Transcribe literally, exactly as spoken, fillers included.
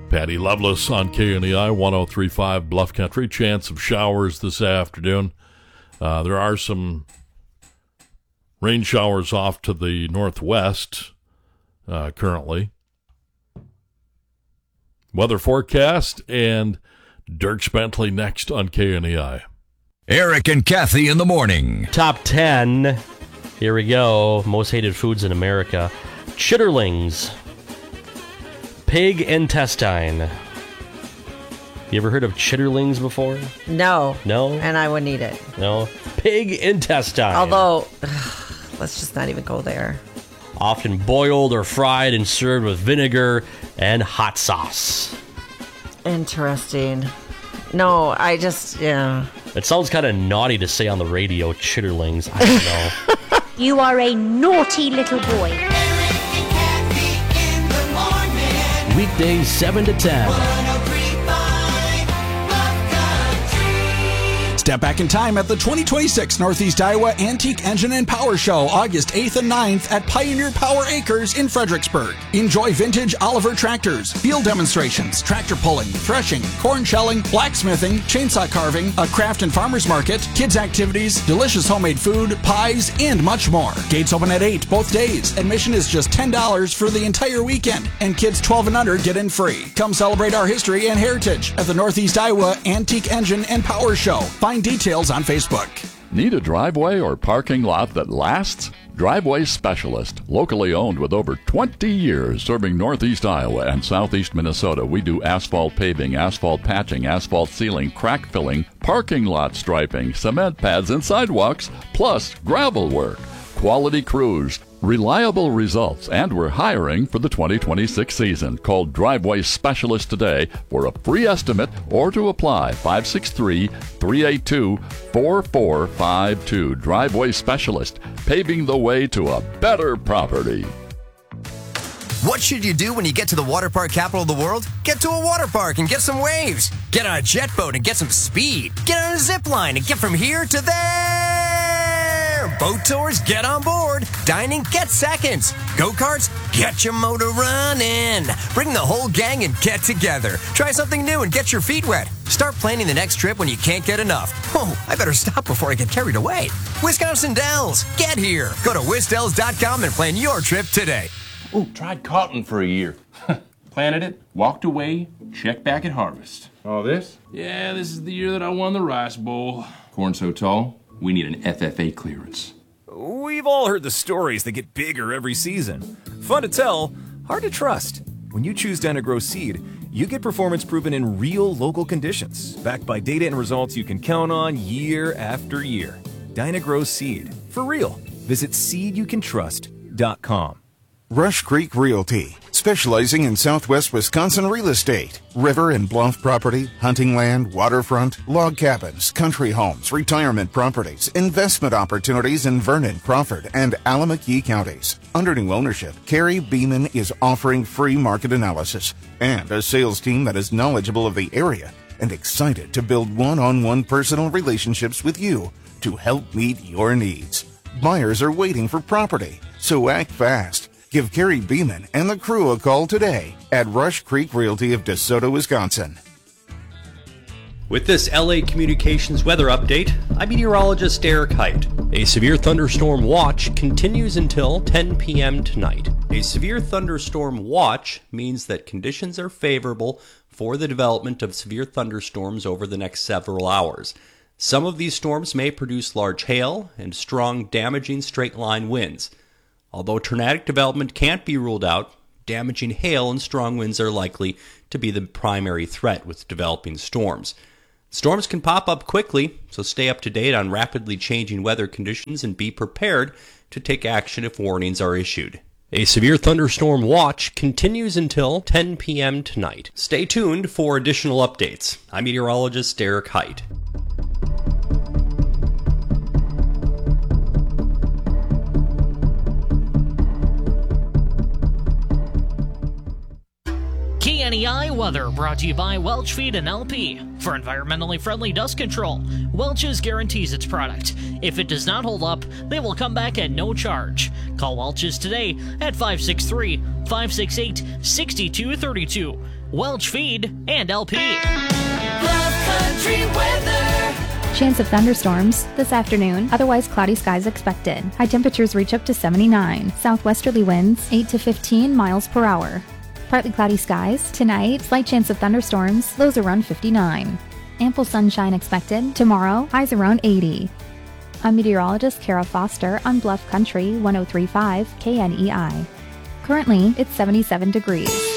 Patty Loveless on K N E I one oh three point five Bluff Country. Chance of showers this afternoon. Uh, there are some rain showers off to the northwest uh, currently. Weather forecast and Dirk Bentley next on K N E I. Eric and Kathy in the morning. Top ten. Here we go. Most hated foods in America. Chitterlings. Pig intestine. You ever heard of chitterlings before? No. No? And I wouldn't eat it. No. Pig intestine. Although, ugh, let's just not even go there. Often boiled or fried and served with vinegar and hot sauce. Interesting. No, I just, yeah. It sounds kind of naughty to say on the radio, chitterlings. I don't know. You are a naughty little boy. Weekdays seven to ten. Step back in time at the twenty twenty-six Northeast Iowa Antique Engine and Power Show, August eighth and ninth at Pioneer Power Acres in Fredericksburg. Enjoy vintage Oliver tractors, field demonstrations, tractor pulling, threshing, corn shelling, blacksmithing, chainsaw carving, a craft and farmer's market, kids activities, delicious homemade food, pies, and much more. Gates open at eight both days. Admission is just ten dollars for the entire weekend, and kids twelve and under get in free. Come celebrate our history and heritage at the Northeast Iowa Antique Engine and Power Show. Find details on Facebook. Need a driveway or parking lot that lasts? Driveway Specialist, locally owned with over twenty years serving Northeast Iowa and Southeast Minnesota. We do asphalt paving, asphalt patching, asphalt sealing, crack filling, parking lot striping, cement pads and sidewalks, plus gravel work. Quality crews, reliable results, and we're hiring for the twenty twenty-six season. Call Driveway Specialist today for a free estimate or to apply. five six three, three eight two, four four five two. Driveway Specialist, paving the way to a better property. What should you do when you get to the water park capital of the world? Get to a water park and get some waves. Get on a jet boat and get some speed. Get on a zip line and get from here to there. Boat tours, get on board. Dining, get seconds. Go-karts, get your motor running. Bring the whole gang and get together. Try something new and get your feet wet. Start planning the next trip when you can't get enough. Oh, I better stop before I get carried away. Wisconsin Dells, get here. Go to wisdells dot com and plan your trip today. Ooh, tried cotton for a year. Planted it, walked away, checked back at harvest. All this? Yeah, this is the year that I won the Rice Bowl. Corn so tall, we need an F F A clearance. We've all heard the stories that get bigger every season. Fun to tell, hard to trust. When you choose Dynagrow Seed, you get performance proven in real local conditions, backed by data and results you can count on year after year. Dynagrow Seed, for real. Visit seed you can trust dot com. Rush Creek Realty, specializing in southwest Wisconsin real estate, river and bluff property, hunting land, waterfront, log cabins, country homes, retirement properties, investment opportunities in Vernon, Crawford, and Allamakee counties. Under new ownership, Carrie Beeman is offering free market analysis and a sales team that is knowledgeable of the area and excited to build one-on-one personal relationships with you to help meet your needs. Buyers are waiting for property, so act fast. Give Carrie Beeman and the crew a call today at Rush Creek Realty of DeSoto, Wisconsin. With this L A Communications weather update, I'm meteorologist Derek Height. A severe thunderstorm watch continues until ten p.m. tonight. A severe thunderstorm watch means that conditions are favorable for the development of severe thunderstorms over the next several hours. Some of these storms may produce large hail and strong, damaging straight-line winds. Although tornadic development can't be ruled out, damaging hail and strong winds are likely to be the primary threat with developing storms. Storms can pop up quickly, so stay up to date on rapidly changing weather conditions and be prepared to take action if warnings are issued. A severe thunderstorm watch continues until ten p.m. tonight. Stay tuned for additional updates. I'm meteorologist Derek Height. K N E I weather brought to you by Welch Feed and L P. For environmentally friendly dust control, Welch's guarantees its product. If it does not hold up, they will come back at no charge. Call Welch's today at five six three, five six eight, six two three two. Welch Feed and L P. Bluff Country weather. Chance of thunderstorms this afternoon, otherwise cloudy skies expected. High temperatures reach up to seventy-nine. Southwesterly winds eight to fifteen miles per hour. Partly cloudy skies. Tonight, slight chance of thunderstorms, lows around fifty-nine. Ample sunshine expected. Tomorrow, highs around eighty. I'm meteorologist Kara Foster on Bluff Country one oh three point five K N E I. Currently, it's seventy-seven degrees.